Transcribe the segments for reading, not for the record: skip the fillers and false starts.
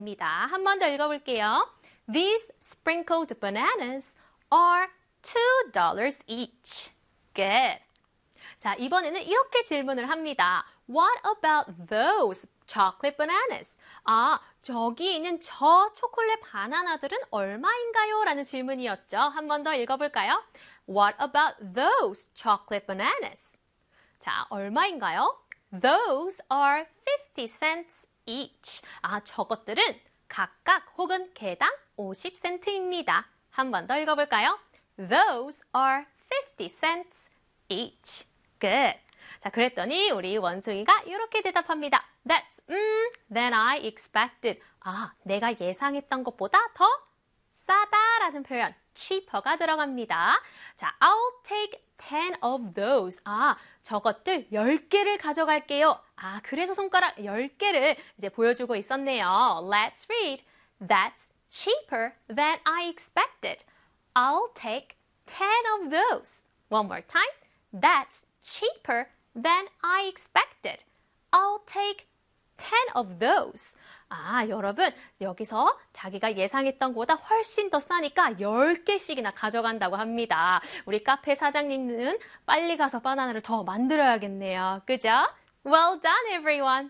한 번 더 읽어볼게요. These sprinkled bananas are $2 each. Good. 자, 이번에는 이렇게 질문을 합니다. What about those chocolate bananas? 아, 저기 있는 저 초콜릿 바나나들은 얼마인가요? 라는 질문이었죠. 한 번 더 읽어볼까요? What about those chocolate bananas? 자, 얼마인가요? Those are 50 cents each. 아, 저것들은 각각 혹은 개당 50센트입니다. 한 번 더 읽어볼까요? Those are 50 cents each. Good. 자, 그랬더니 우리 원숭이가 이렇게 대답합니다. That's, than I expected. 아, 내가 예상했던 것보다 더 싸다라는 표현, cheaper가 들어갑니다. 자, I'll take 10 of those. 아, 저것들 10개를 가져갈게요. 아, 그래서 손가락 10개를 이제 보여주고 있었네요. Let's read. That's cheaper than I expected. I'll take 10 of those. One more time. That's cheaper than I expected. I'll take 10 of those. 아, 여러분, 여기서 자기가 예상했던 것보다 훨씬 더 싸니까 10개씩이나 가져간다고 합니다. 우리 카페 사장님은 빨리 가서 바나나를 더 만들어야겠네요. 그죠? Well done, everyone!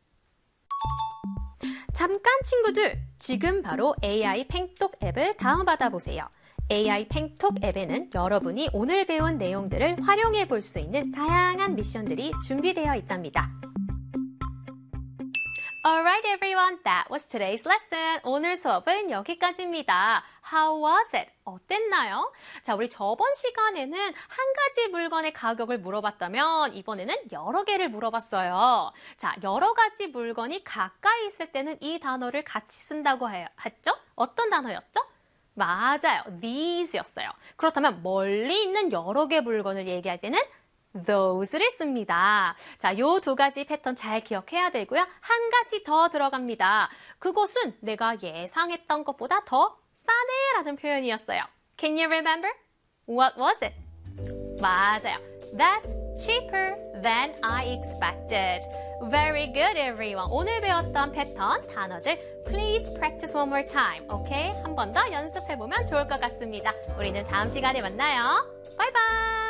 잠깐 친구들, 지금 바로 AI 팽톡 앱을 다운받아 보세요. AI 팽톡 앱에는 여러분이 오늘 배운 내용들을 활용해 볼 수 있는 다양한 미션들이 준비되어 있답니다. Alright everyone, that was today's lesson. 오늘 수업은 여기까지입니다. How was it? 어땠나요? 자, 우리 저번 시간에는 한 가지 물건의 가격을 물어봤다면 이번에는 여러 개를 물어봤어요. 자, 여러 가지 물건이 가까이 있을 때는 이 단어를 같이 쓴다고 했죠? 어떤 단어였죠? 맞아요. These였어요. 그렇다면 멀리 있는 여러 개 물건을 얘기할 때는 those를 씁니다. 자, 요 두 가지 패턴 잘 기억해야 되고요. 한 가지 더 들어갑니다. 그것은 내가 예상했던 것보다 더 싸네라는 표현이었어요. Can you remember? What was it? 맞아요. That's cheaper than I expected. Very good, everyone. 오늘 배웠던 패턴, 단어들 please practice one more time. Okay? 한 번 더 연습해보면 좋을 것 같습니다. 우리는 다음 시간에 만나요. Bye bye!